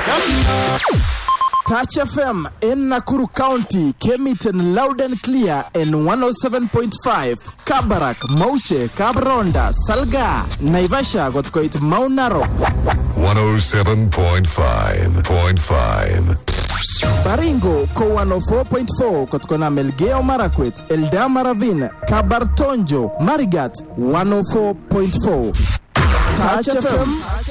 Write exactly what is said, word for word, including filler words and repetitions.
Touch F M in Nakuru County came it in loud and clear in one oh seven point five. Kabarak, Mauche, Kabronda, Salga, Naivasha got quite Mount Narok. one oh seven point five point five. Baringo ko one oh four point four kotkona Melgeo Marakwet, Eldama Ravine, Kabartonjo, Marigat one oh four point four. Touch F M